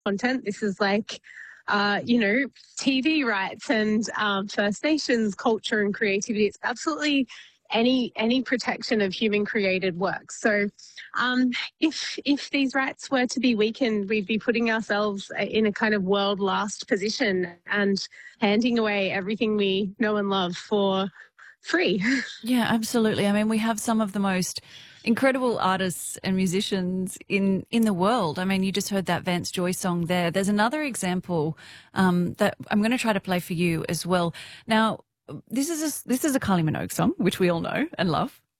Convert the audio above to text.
content. This is like, TV rights and First Nations culture and creativity. It's absolutely any protection of human created work. So if these rights were to be weakened, we'd be putting ourselves in a kind of world last position and handing away everything we know and love for free. Yeah, absolutely. I mean, we have some of the most incredible artists and musicians in the world. I mean, you just heard that Vance Joy song there. There's another example that I'm going to try to play for you as well. Now, this is a Kylie Minogue song, which we all know and love.